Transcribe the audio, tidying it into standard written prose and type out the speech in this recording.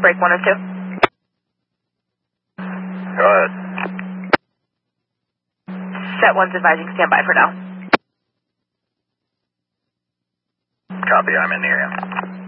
break 102. Go ahead. Set 1's advising standby for now. Copy, I'm in the area.